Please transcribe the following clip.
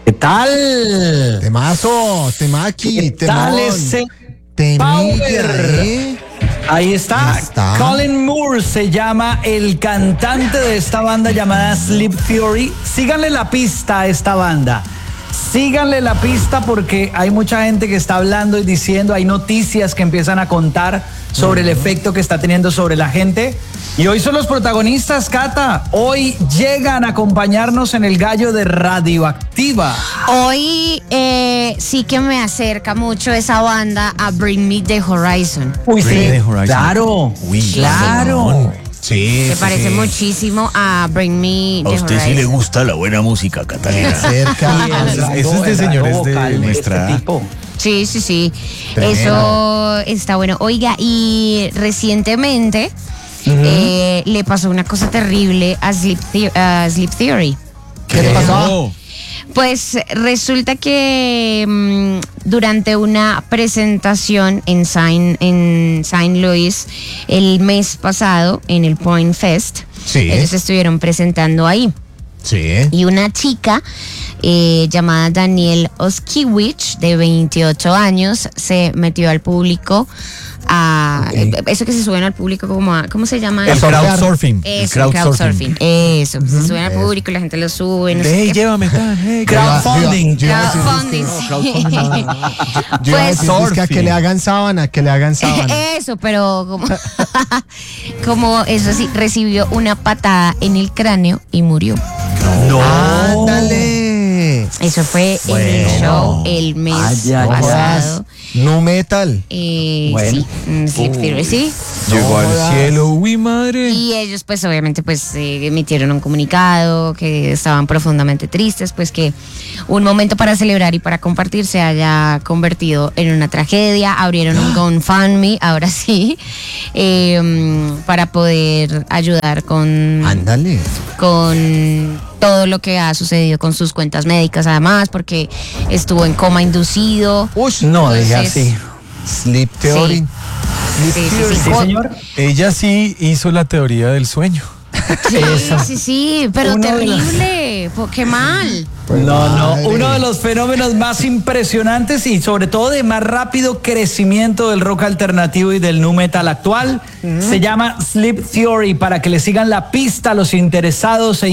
¿Qué tal? Temazo, temaki, ¿Qué tal ese Power? Ahí está. Colin Moore se llama el cantante de esta banda llamada Sleep Theory. Síganle la pista a esta banda. Síganle la pista porque hay mucha gente que está hablando y diciendo, hay noticias que empiezan a contar sobre el efecto que está teniendo sobre la gente. Y hoy son los protagonistas, Cata. Hoy llegan a acompañarnos en el Gallo de Radioactiva. Hoy sí que me acerca mucho esa banda a Bring Me The Horizon. Uy, sí, claro, claro. Sí, Se parece muchísimo a Bring Me A The usted Horizon. sí le gusta la buena música, Catalina. Cerca. Eso es de señores de nuestra edad. Sí. Tremendo. Eso está bueno. Oiga, y recientemente le pasó una cosa terrible a Sleep Theory. ¿Qué le pasó? Pues resulta que durante una presentación en Saint Louis el mes pasado, en el Point Fest, Sí. ellos estuvieron presentando ahí. Sí. Y una chica llamada Danielle Oskiewicz, de 28 años, se metió al público a... Eso que se suben al público como a... ¿Cómo se llama? El crowdsurfing. Eso, crowdsurfing. Eso, se suben al público y la gente lo sube. No sé Hey, qué. llévame tal. Hey, Crowdfunding. Crowdfunding, sí. Yo iba a Pues, decir que le hagan sábana, eso, pero como eso sí, recibió una patada en el cráneo y murió. Ándale. Eso fue en el show el mes pasado. No metal. Sí, Sleep Theory, sí. Llegó al cielo, uy madre. Y ellos pues obviamente pues emitieron un comunicado que estaban profundamente tristes, pues que un momento para celebrar y para compartir se haya convertido en una tragedia. Abrieron un GoFundMe, ahora sí, para poder ayudar Ándale. con todo lo que ha sucedido con sus cuentas médicas, además, porque estuvo en coma inducido. No, diga Entonces, así. Sleep Theory. Sí. Sí, señor. Ella sí hizo la teoría del sueño. Sí, pero Uno de los- terrible, qué mal. No, uno de los fenómenos más impresionantes y sobre todo de más rápido crecimiento del rock alternativo y del nu metal actual se llama Sleep Theory, para que le sigan la pista a los interesados